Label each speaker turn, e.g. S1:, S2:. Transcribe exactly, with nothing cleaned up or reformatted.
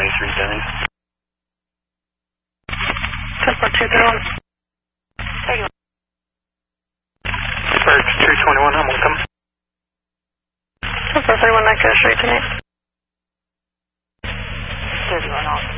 S1: three seven.
S2: ten four two three one.
S1: Bird three twenty-one, I'm welcome.
S2: ten four three one, that goes straight to me.
S3: thirty-one off.